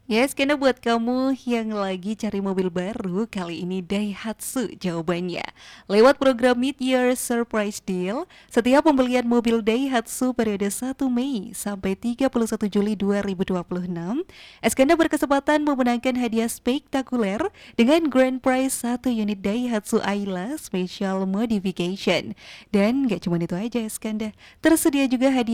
Yes, karena buat kamu yang lagi cari mobil baru, kali ini Daihatsu jawabannya. Lewat program Mid-Year Surprise Deal, setiap pembelian mobil Daihatsu periode 1 Mei sampai 31 Juli 2026, Eskanda berkesempatan memenangkan hadiah spektakuler dengan grand prize satu unit Daihatsu Ayla Special Modification. Dan gak cuma itu aja Eskanda, tersedia juga hadiah